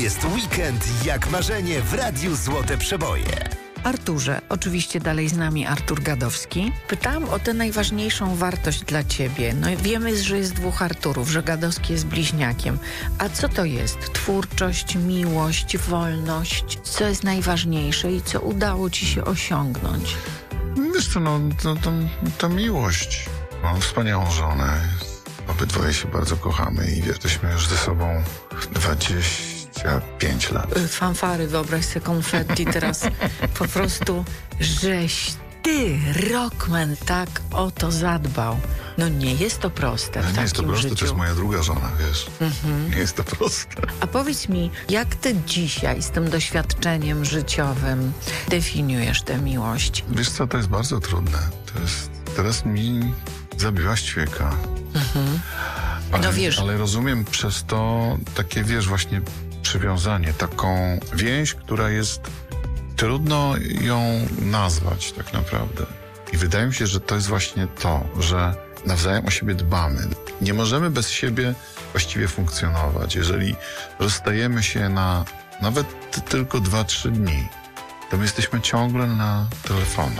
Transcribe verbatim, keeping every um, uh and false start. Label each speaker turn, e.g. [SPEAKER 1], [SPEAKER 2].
[SPEAKER 1] jest weekend jak marzenie w Radiu Złote Przeboje.
[SPEAKER 2] Arturze, oczywiście dalej z nami Artur Gadowski. Pytałam o tę najważniejszą wartość dla ciebie. No wiemy, że jest dwóch Arturów, że Gadowski jest bliźniakiem. A co to jest? Twórczość, miłość, wolność? Co jest najważniejsze i co udało ci się osiągnąć?
[SPEAKER 3] Wiesz co, no to, to, to miłość. Mam wspaniałą żonę. Obydwoje się bardzo kochamy i jesteśmy już ze sobą dwadzieścia pięć lat.
[SPEAKER 2] Fanfary, wyobraź sobie konfetti teraz. Po prostu, żeś ty, rockman, tak o to zadbał. No nie jest to proste w
[SPEAKER 3] Ale nie jest to
[SPEAKER 2] takim
[SPEAKER 3] proste,
[SPEAKER 2] życiu.
[SPEAKER 3] to jest moja druga żona, wiesz. Nie jest to proste.
[SPEAKER 2] A powiedz mi, jak ty dzisiaj z tym doświadczeniem życiowym definiujesz tę miłość?
[SPEAKER 3] Wiesz co, to jest bardzo trudne. To jest, teraz mi zabiła ćwieka. Ale,
[SPEAKER 2] No wiesz.
[SPEAKER 3] ale rozumiem przez to takie, wiesz, właśnie przywiązanie, taką więź, która jest trudno ją nazwać tak naprawdę. I wydaje mi się, że to jest właśnie to, że nawzajem o siebie dbamy. Nie możemy bez siebie właściwie funkcjonować. Jeżeli rozstajemy się na nawet tylko dwa, trzy dni, to my jesteśmy ciągle na telefonach.